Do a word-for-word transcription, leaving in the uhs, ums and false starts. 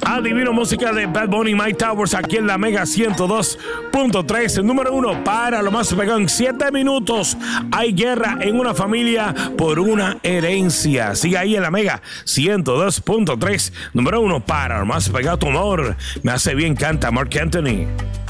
Adivino música de Bad Bunny, My Towers, aquí en la Mega ciento dos punto tres. El número uno para lo más pegado en siete minutos. Hay guerra en una familia por una herencia. Sigue ahí en la Mega ciento dos punto tres. Número uno para lo más pegado. Tu amor me hace bien, canta Marc Anthony.